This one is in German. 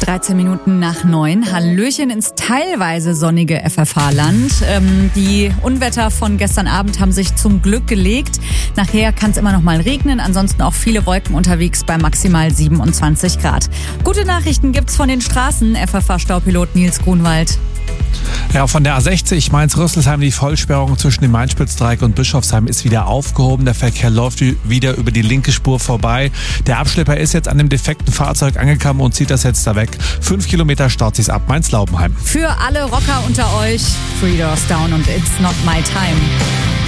13 Minuten nach 9. Hallöchen ins teilweise sonnige FFH-Land. Die Unwetter von gestern Abend haben sich zum Glück gelegt. Nachher kann es immer noch mal regnen. Ansonsten auch viele Wolken unterwegs bei maximal 27 Grad. Gute Nachrichten gibt's von den Straßen. FFH-Staupilot Nils Grunwald. Ja, von der A60 Mainz-Rüsselsheim, die Vollsperrung zwischen dem Main-Spitz-Dreieck und Bischofsheim ist wieder aufgehoben. Der Verkehr läuft wieder über die linke Spur vorbei. Der Abschlepper ist jetzt an dem defekten Fahrzeug angekommen und zieht das jetzt da weg. 5 Kilometer staut sich's ab Mainz-Laubenheim. Für alle Rocker unter euch, Three Doors Down und It's Not My Time.